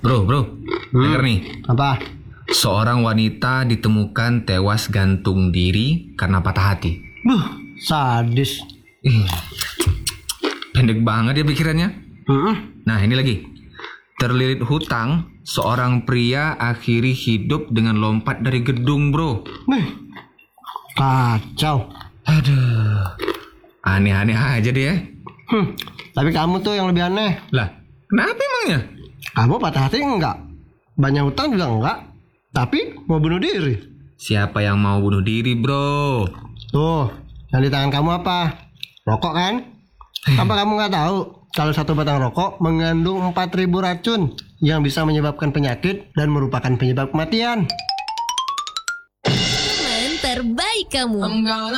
Bro, denger nih. Apa? Seorang wanita ditemukan tewas gantung diri karena patah hati. Sadis. Pendek banget ya pikirannya. Nah, ini lagi. Terlilit hutang, seorang pria akhiri hidup dengan lompat dari gedung, bro. Kacau. Aduh, aneh-aneh aja deh ya. Tapi kamu tuh yang lebih aneh. Lah, kenapa emangnya? Kamu patah hati enggak? Banyak utang juga enggak? Tapi mau bunuh diri. Siapa yang mau bunuh diri, bro? Tuh, yang di tangan kamu apa? Rokok kan? Apa kamu nggak tahu kalau satu batang rokok mengandung 4.000 racun yang bisa menyebabkan penyakit dan merupakan penyebab kematian? Teman terbaik kamu.